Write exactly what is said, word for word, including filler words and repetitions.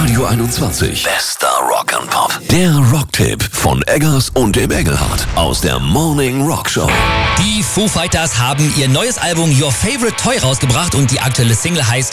Radio einundzwanzig. Bester Rock and Pop. Der Rocktipp von Eggers und dem Engelhardt aus der Morning Rock Show. Die Foo Fighters haben ihr neues Album Your Favorite Toy rausgebracht und die aktuelle Single heißt